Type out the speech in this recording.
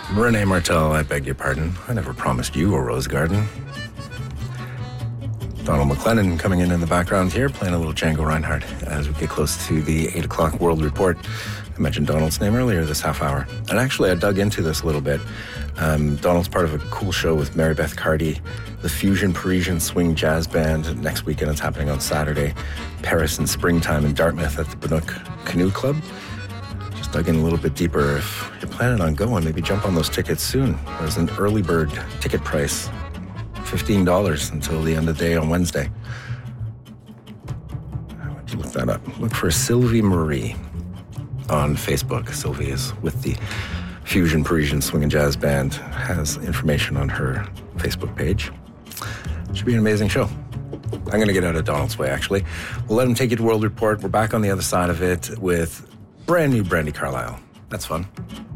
Renee Martel, I beg your pardon. I never promised you a rose garden. Donald McLennan coming in the background here, playing a little Django Reinhardt as we get close to the 8 o'clock World Report. I mentioned Donald's name earlier this half hour. And actually, I dug into this a little bit. Donald's part of a cool show with Mary Beth Carty, the Fusion Parisian Swing Jazz Band. Next weekend, it's happening on Saturday. Paris in springtime in Dartmouth at the Binook Canoe Club. Just dug in a little bit deeper. If you're planning on going, maybe jump on those tickets soon. There's an early bird ticket price, $15 until the end of the day on Wednesday. Why don't you look that up? Look for Sylvie Marie on Facebook. Sylvie is with the Fusion Parisian Swing and Jazz Band, has information on her Facebook page. Should be an amazing show. I'm going to get out of Donald's way, actually. We'll let him take you to World Report. We're back on the other side of it with brand new Brandi Carlile. That's fun.